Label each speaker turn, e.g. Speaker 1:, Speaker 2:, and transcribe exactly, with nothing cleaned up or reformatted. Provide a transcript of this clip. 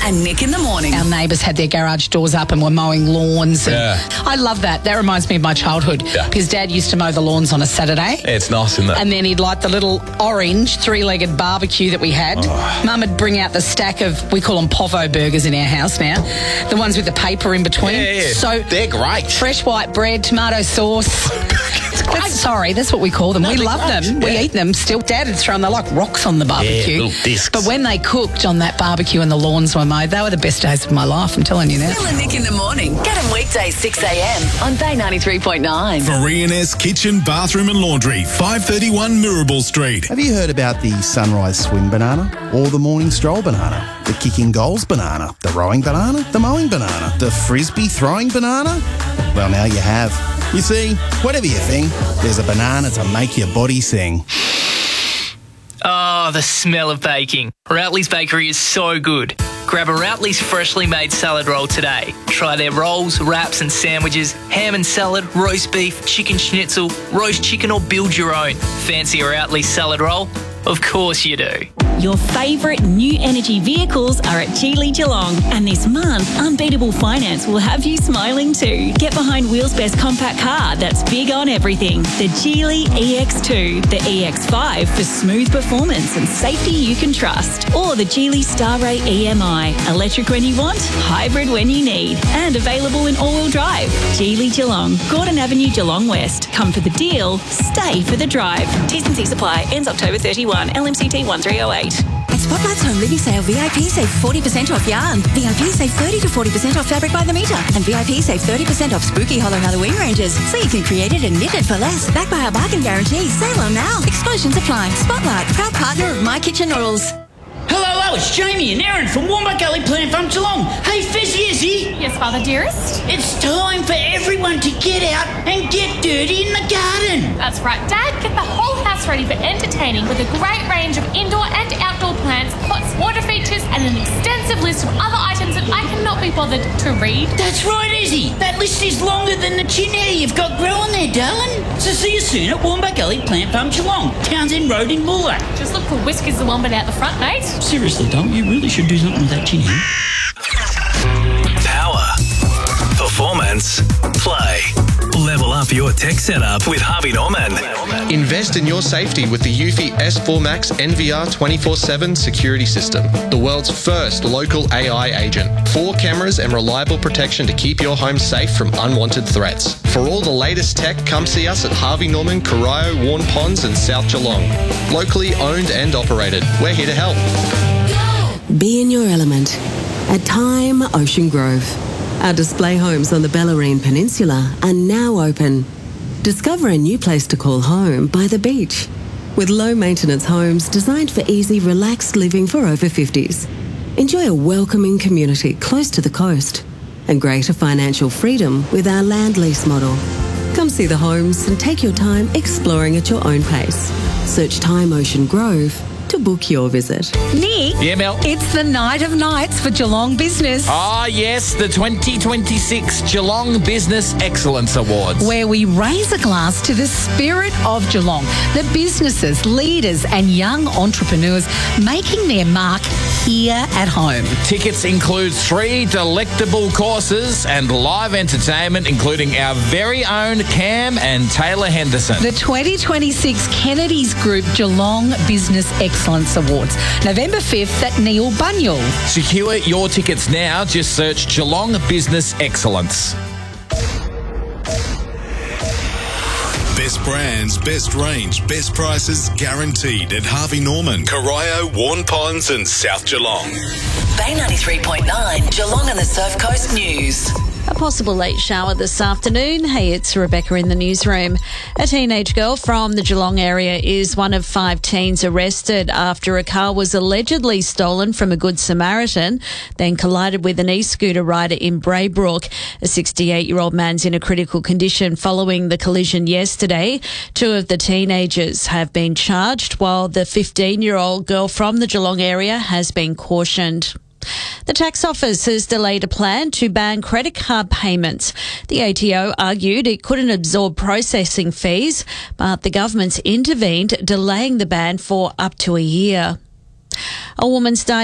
Speaker 1: and Nick in the morning.
Speaker 2: Our neighbours had their garage doors up and were mowing lawns. And
Speaker 3: Yeah.
Speaker 2: I love that. That reminds me of my childhood.
Speaker 3: Yeah.
Speaker 2: Because Dad used to mow the lawns on a Saturday.
Speaker 3: It's nice, isn't it?
Speaker 2: And then he'd light the little orange three-legged barbecue that we had.
Speaker 3: Oh.
Speaker 2: Mum would bring out the stack of, we call them Povo burgers in our house now, the ones with the paper in between.
Speaker 3: Yeah, yeah.
Speaker 2: So
Speaker 3: They're great.
Speaker 2: fresh white bread, tomato sauce. That's, sorry, that's what we call them.
Speaker 3: No,
Speaker 2: we
Speaker 3: they're
Speaker 2: love
Speaker 3: great.
Speaker 2: them. We
Speaker 3: Yeah.
Speaker 2: eat them still. Dad had thrown, they're like rocks on the barbecue.
Speaker 3: Yeah, little discs.
Speaker 2: But when they cooked on that barbecue and the lawns were mowed, they were the best days of my life, I'm telling you now.
Speaker 1: Bill and Nick in the morning. Get them weekdays six a.m. on Bay ninety-three point nine.
Speaker 4: For E and S Kitchen, Bathroom and Laundry, five thirty-one Mirabel Street.
Speaker 5: Have you heard about the sunrise swim banana or the morning stroll banana, the kicking goals banana, the rowing banana, the mowing banana, the frisbee throwing banana? Well, now you have. You see, whatever you think, there's a banana to make your body sing.
Speaker 6: Oh, the smell of baking. Routley's Bakery is so good. Grab a Routley's freshly made salad roll today. Try their rolls, wraps and sandwiches, ham and salad, roast beef, chicken schnitzel, roast chicken or build your own. Fancy a Routley's salad roll? Of course you do.
Speaker 7: Your favourite new energy vehicles are at Geely Geelong, and this month, Unbeatable Finance will have you smiling too. Get behind Wheels' best compact car that's big on everything. The Geely E X two, the E X five for smooth performance and safety you can trust, or the Geely Starray E M I, electric when you want, hybrid when you need, and available in all-wheel drive. Geely Geelong, Gordon Avenue, Geelong West. Come for the deal, stay for the drive. T's and C's apply. Ends October thirty-first. L M C T one three oh eight.
Speaker 8: At Spotlight's Home Living Sale, V I P save forty percent off yarn. V I P save thirty to forty percent off fabric by the metre. And V I P save thirty percent off spooky hollow Halloween ranges. So you can create it and knit it for less. Backed by our bargain guarantee. Sale on now. Exclusions apply. Spotlight, proud partner of My Kitchen Noodles.
Speaker 9: Hello, hello, it's Jamie and Aaron from Wombat Gully Plant Farm Geelong. Hey, Fizzy, is he?
Speaker 10: Yes, Father dearest?
Speaker 9: It's time for everyone to get out and get dirty in the garden.
Speaker 10: That's right, Dad. Get the whole house ready for entertaining with a great range of indoor and outdoor plants, pots, water features, and an extensive list of other items that I cannot be bothered to read.
Speaker 9: That's right, Izzy. That list is longer than the chin hair you've got growing there, darling. So see you soon at Wombat Gully Plant Farm Geelong, Townsend Road in Bulla.
Speaker 10: Just look for Whiskers the Wombat out the front, mate.
Speaker 9: Seriously, Dom, you really should do something with that chin hair.
Speaker 11: Power. Performance. Play. Level up your tech setup with Harvey Norman.
Speaker 12: Invest in your safety with the Eufy S four Max N V R twenty-four seven security system, the world's first local A I agent. Four cameras and reliable protection to keep your home safe from unwanted threats. For all the latest tech, come see us at Harvey Norman, Corio, Warn Ponds and South Geelong. Locally owned and operated. We're here to help.
Speaker 13: Be in your element. At Time Ocean Grove. Our display homes on the Bellarine Peninsula are now open. Discover a new place to call home by the beach. With low-maintenance homes designed for easy, relaxed living for over fifties. Enjoy a welcoming community close to the coast and greater financial freedom with our land lease model. Come see the homes and take your time exploring at your own pace. Search Time Ocean Grove to book your visit.
Speaker 2: Nick,
Speaker 3: Yeah, Mel.
Speaker 2: it's the night of nights for Geelong Business,
Speaker 3: Ah, yes, the twenty twenty-six Geelong Business Excellence Awards.
Speaker 2: where we raise a glass to the spirit of Geelong, the businesses, leaders and young entrepreneurs making their mark here at home.
Speaker 3: Tickets include three delectable courses and live entertainment, including our very own Cam and Taylor Henderson.
Speaker 2: The twenty twenty-six Kennedy's Group Geelong Business Excellence Awards, November fifth at Neil Bunyal.
Speaker 3: Secure your tickets now. Just search Geelong Business Excellence.
Speaker 4: Best brands, best range, best prices guaranteed at Harvey Norman, Corio, Warn Ponds and South Geelong.
Speaker 1: Bay ninety-three point nine, Geelong and the Surf Coast News.
Speaker 14: A possible late shower this afternoon. Hey, it's Rebecca in the newsroom. A teenage girl from the Geelong area is one of five teens arrested after a car was allegedly stolen from a Good Samaritan, then collided with an e-scooter rider in Braybrook. A sixty-eight-year-old man's in a critical condition following the collision yesterday. Two of the teenagers have been charged, while the fifteen-year-old girl from the Geelong area has been cautioned. The tax office has delayed a plan to ban credit card payments. The A T O argued it couldn't absorb processing fees, but the government's intervened, delaying the ban for up to a year. A woman's died